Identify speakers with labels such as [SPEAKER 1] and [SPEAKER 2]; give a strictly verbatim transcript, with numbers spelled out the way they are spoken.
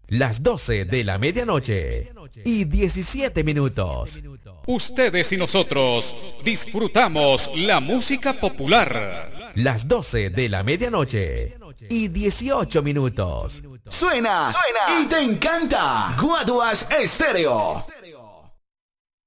[SPEAKER 1] Las doce de la medianoche y diecisiete minutos.
[SPEAKER 2] Ustedes y nosotros disfrutamos la música popular.
[SPEAKER 1] Las doce de la medianoche y dieciocho minutos.
[SPEAKER 3] Suena, Suena y te encanta. Guaduas Estéreo.